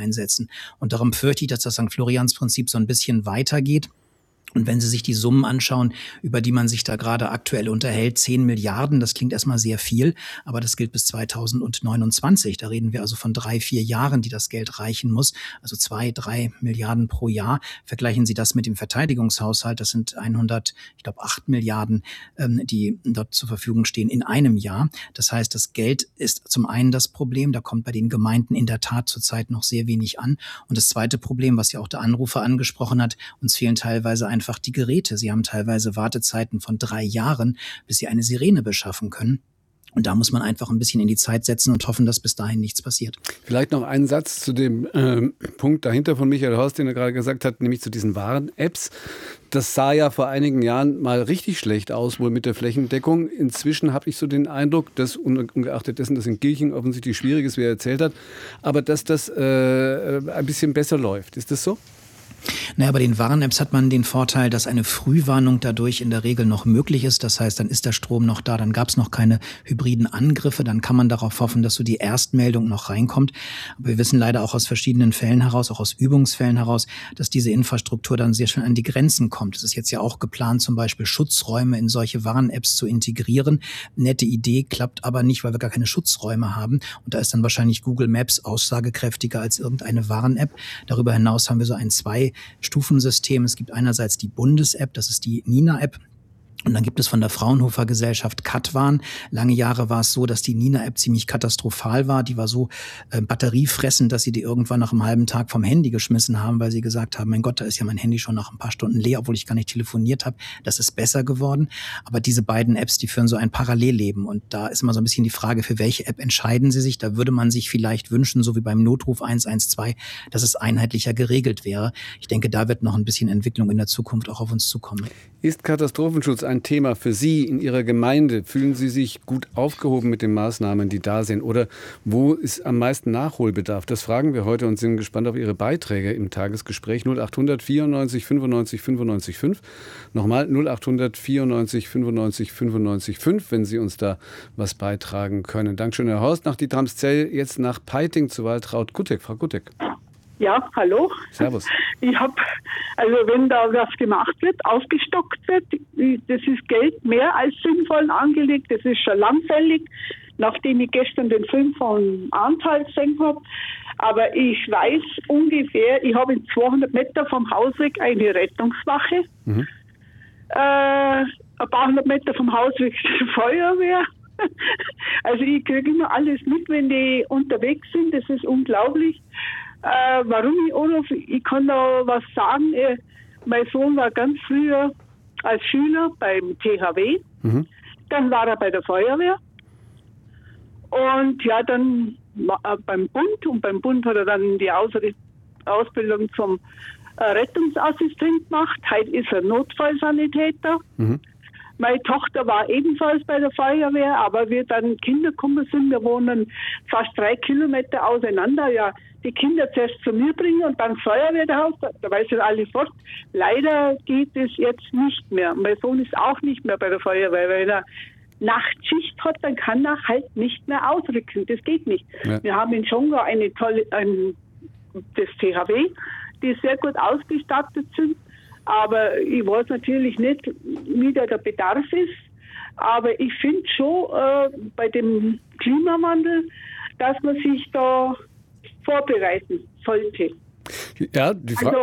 einsetzen. Und darum fürchte ich, dass das St. Florians-Prinzip so ein bisschen weitergeht. Und wenn Sie sich die Summen anschauen, über die man sich da gerade aktuell unterhält, 10 Milliarden, das klingt erstmal sehr viel, aber das gilt bis 2029. Da reden wir also von 3-4 Jahren, die das Geld reichen muss, also 2-3 Milliarden pro Jahr. Vergleichen Sie das mit dem Verteidigungshaushalt, das sind 8 Milliarden, die dort zur Verfügung stehen in einem Jahr. Das heißt, das Geld ist zum einen das Problem, da kommt bei den Gemeinden in der Tat zurzeit noch sehr wenig an. Und das zweite Problem, was ja auch der Anrufer angesprochen hat, uns fehlen teilweise einfach die Geräte. Sie haben teilweise Wartezeiten von 3 Jahren, bis Sie eine Sirene beschaffen können. Und da muss man einfach ein bisschen in die Zeit setzen und hoffen, dass bis dahin nichts passiert. Vielleicht noch einen Satz zu dem Punkt dahinter von Michael Horst, den er gerade gesagt hat, nämlich zu diesen Warn-Apps. Das sah ja vor einigen Jahren mal richtig schlecht aus, wohl mit der Flächendeckung. Inzwischen habe ich so den Eindruck, dass ungeachtet dessen, dass in Kirchen offensichtlich schwierig ist, wie er erzählt hat, aber dass das ein bisschen besser läuft. Ist das so? Naja, bei den Warn-Apps hat man den Vorteil, dass eine Frühwarnung dadurch in der Regel noch möglich ist. Das heißt, dann ist der Strom noch da, dann gab es noch keine hybriden Angriffe, dann kann man darauf hoffen, dass so die Erstmeldung noch reinkommt. Aber wir wissen leider auch aus verschiedenen Fällen heraus, auch aus Übungsfällen heraus, dass diese Infrastruktur dann sehr schnell an die Grenzen kommt. Es ist jetzt ja auch geplant, zum Beispiel Schutzräume in solche Warn-Apps zu integrieren. Nette Idee, klappt aber nicht, weil wir gar keine Schutzräume haben. Und da ist dann wahrscheinlich Google Maps aussagekräftiger als irgendeine Warn-App. Darüber hinaus haben wir so ein Stufensystem. Es gibt einerseits die Bundes-App, das ist die Nina-App. Und dann gibt es von der Fraunhofer Gesellschaft Katwarn. Lange Jahre war es so, dass die Nina-App ziemlich katastrophal war. Die war so batteriefressend, dass sie die irgendwann nach einem halben Tag vom Handy geschmissen haben, weil sie gesagt haben, mein Gott, da ist ja mein Handy schon nach ein paar Stunden leer, obwohl ich gar nicht telefoniert habe. Das ist besser geworden. Aber diese beiden Apps, die führen so ein Parallelleben. Und da ist immer so ein bisschen die Frage, für welche App entscheiden Sie sich? Da würde man sich vielleicht wünschen, so wie beim Notruf 112, dass es einheitlicher geregelt wäre. Ich denke, da wird noch ein bisschen Entwicklung in der Zukunft auch auf uns zukommen. Ist Katastrophenschutz ein Thema für Sie in Ihrer Gemeinde? Fühlen Sie sich gut aufgehoben mit den Maßnahmen, die da sind? Oder wo ist am meisten Nachholbedarf? Das fragen wir heute und sind gespannt auf Ihre Beiträge im Tagesgespräch. 0800 94 95 95 5. Nochmal 0800 94 95 95 5, wenn Sie uns da was beitragen können. Dankeschön, Herr Horst. Nach Dietramszell, jetzt nach Peiting zu Waltraud Guttek. Frau Guttek. Ja, hallo. Servus. Wenn da was gemacht wird, aufgestockt wird, das ist Geld mehr als sinnvoll angelegt. Das ist schon langfällig, nachdem ich gestern den Film von Anteil gesehen habe. Aber ich weiß ungefähr, ich habe in 200 Meter vom Hausweg eine Rettungswache. Mhm. Ein paar hundert Meter vom Hausweg die Feuerwehr. Also ich kriege immer alles mit, wenn die unterwegs sind. Das ist unglaublich. Warum ich anrufe, ich kann da was sagen. Mein Sohn war ganz früher als Schüler beim THW. Mhm. Dann war er bei der Feuerwehr. Und ja, dann beim Bund. Und beim Bund hat er dann die Ausbildung zum Rettungsassistent gemacht. Heute ist er Notfallsanitäter. Mhm. Meine Tochter war ebenfalls bei der Feuerwehr, aber wir dann Kinder gekommen sind, wir wohnen fast 3 Kilometer auseinander, ja, die Kinder zuerst zu mir bringen und dann Feuerwehrhaus, da weiß ich alle fort. Leider geht es jetzt nicht mehr. Mein Sohn ist auch nicht mehr bei der Feuerwehr, weil er Nachtschicht hat, dann kann er halt nicht mehr ausrücken. Das geht nicht. Ja. Wir haben in Schongau das THW, die sehr gut ausgestattet sind. Aber ich weiß natürlich nicht, wie der Bedarf ist. Aber ich finde schon bei dem Klimawandel, dass man sich da vorbereiten sollte. Ja,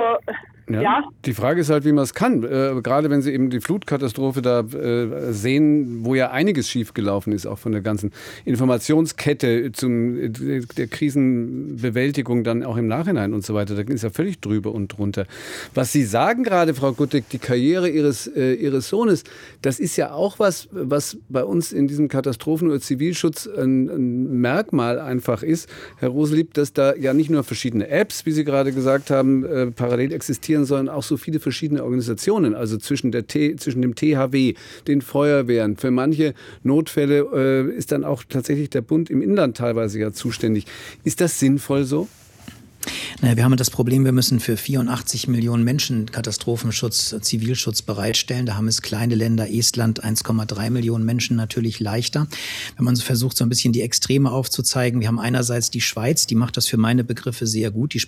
die Frage ist halt, wie man es kann. Gerade wenn Sie eben die Flutkatastrophe da sehen, wo ja einiges schiefgelaufen ist, auch von der ganzen Informationskette der Krisenbewältigung dann auch im Nachhinein und so weiter. Da ist ja völlig drüber und drunter. Was Sie sagen gerade, Frau Guttek, die Karriere Ihres Sohnes, das ist ja auch was bei uns in diesem Katastrophen- oder Zivilschutz ein Merkmal einfach ist, Herr Roselieb, dass da ja nicht nur verschiedene Apps, wie Sie gerade gesagt haben, parallel existieren, sondern auch so viele verschiedene Organisationen, also zwischen dem THW, den Feuerwehren. Für manche Notfälle ist dann auch tatsächlich der Bund im Inland teilweise ja zuständig. Ist das sinnvoll so? Naja, wir haben das Problem, wir müssen für 84 Millionen Menschen Katastrophenschutz, Zivilschutz bereitstellen. Da haben es kleine Länder, Estland, 1,3 Millionen Menschen natürlich leichter. Wenn man so versucht, so ein bisschen die Extreme aufzuzeigen, wir haben einerseits die Schweiz, die macht das für meine Begriffe sehr gut. Die